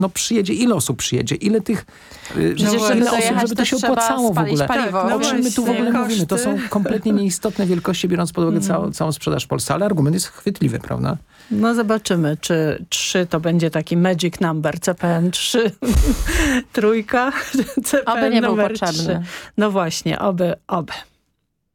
no przyjedzie, ile osób przyjedzie, ile tych, ile osób, żeby to się opłacało w ogóle. Paliwo. O czym my tu w ogóle mówimy? To są kompletnie nieistotne wielkości, biorąc pod uwagę całą sprzedaż w Polsce, ale argument jest chwytliwy, prawda? No zobaczymy, czy 3 to będzie taki magic number, CPN 3, trójka, CPN Oby nie był numer potrzebny. 3. No właśnie, oby.